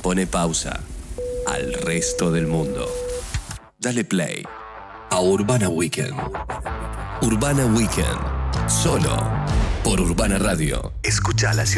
pone pausa al resto del mundo. Dale play a Urbana Weekend. Urbana Weekend, solo por Urbana Radio. Escuchala.